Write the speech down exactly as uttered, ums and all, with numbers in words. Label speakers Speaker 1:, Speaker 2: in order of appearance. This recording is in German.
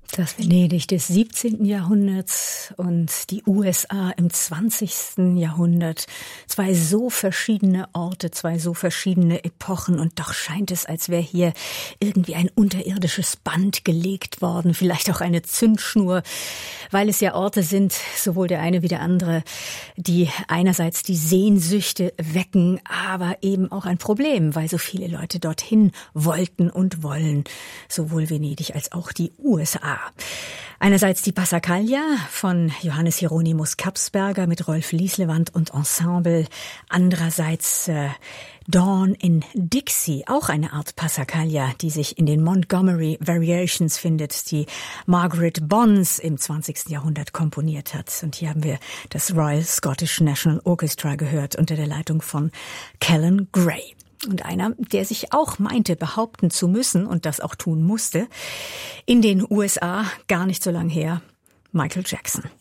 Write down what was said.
Speaker 1: Das Venedig des siebzehnten Jahrhunderts und die U S A im zwanzigsten Jahrhundert. Zwei so verschiedene Orte, zwei so verschiedene Epochen und doch scheint es, als wäre hier irgendwie ein unterirdisches Band gelegt worden, vielleicht auch eine Zündschnur, weil es ja Orte sind, sowohl der eine wie der andere, die einerseits die Sehnsüchte wecken, aber eben auch ein Problem, weil so viele Leute dorthin wollten und wollen, sowohl Venedig als auch die U S A. Einerseits die Passacaglia von Johannes Hieronymus Kapsberger mit Rolf Lieslewand und Ensemble. Andererseits äh, Dawn in Dixie, auch eine Art Passacaglia, die sich in den Montgomery Variations findet, die Margaret Bonds im zwanzigsten Jahrhundert komponiert hat. Und hier haben wir das Royal Scottish National Orchestra gehört unter der Leitung von Callan Gray. Und einer, der sich auch meinte, behaupten zu müssen und das auch tun musste, in den U S A, gar nicht so lang her, Michael Jackson.